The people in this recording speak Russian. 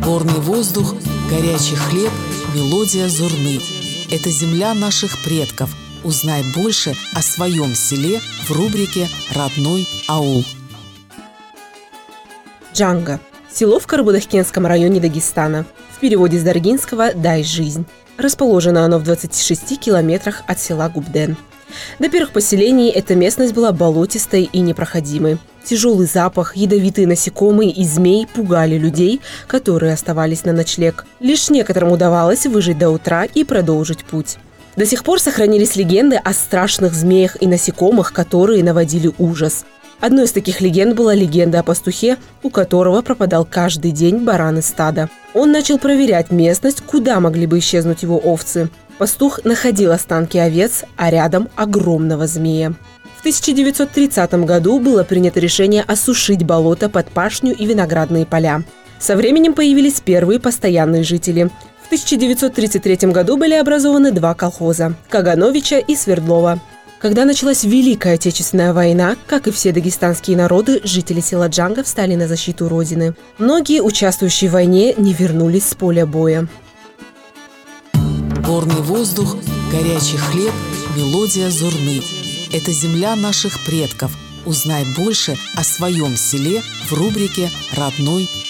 Горный воздух, горячий хлеб, мелодия зурны. Это земля наших предков. Узнай больше о своем селе в рубрике «Родной аул». Джанга – село в Карабудахкенском районе Дагестана. В переводе с даргинского «дай жизнь». Расположено оно в 26 километрах от села Губден. До первых поселений эта местность была болотистой и непроходимой. Тяжелый запах, ядовитые насекомые и змей пугали людей, которые оставались на ночлег. Лишь некоторым удавалось выжить до утра и продолжить путь. До сих пор сохранились легенды о страшных змеях и насекомых, которые наводили ужас. Одной из таких легенд была легенда о пастухе, у которого пропадал каждый день баран из стада. Он начал проверять местность, куда могли бы исчезнуть его овцы. Пастух находил останки овец, а рядом огромного змея. В 1930 году было принято решение осушить болото под пашню и виноградные поля. Со временем появились первые постоянные жители. В 1933 году были образованы два колхоза – Кагановича и Свердлова. Когда началась Великая Отечественная война, как и все дагестанские народы, жители села Джанга встали на защиту родины. Многие, участвующие в войне, не вернулись с поля боя. Горный воздух, горячий хлеб, мелодия зурны. Это земля наших предков. Узнай больше о своем селе в рубрике «Родной